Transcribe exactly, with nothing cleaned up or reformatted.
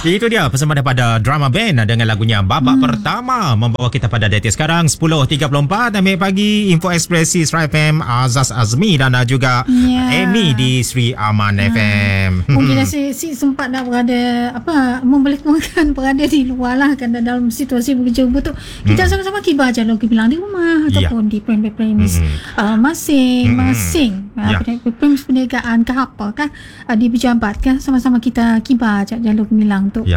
Itu dia pesan daripada Drama Band dengan lagunya Babak hmm. Pertama, membawa kita pada detik sekarang sepuluh tiga puluh empat ambil pagi. Info Ekspresi Sri F M, Azaz Azmi dan juga yeah. Amy di Sri Aman hmm. F M. Mungkin si, si sempat nak berada apa memboleh-bolehkan berada di luar lah kan dalam situasi bekerja betul. Kita hmm. sama-sama kibar je logi bilang di rumah yeah. ataupun di premis hmm. uh, masing-masing. Hmm. Uh, yeah. Premis perniagaan ke apa kan uh, di pejabat kan sama-sama kita kibar je jalur bilang tu. Yeah.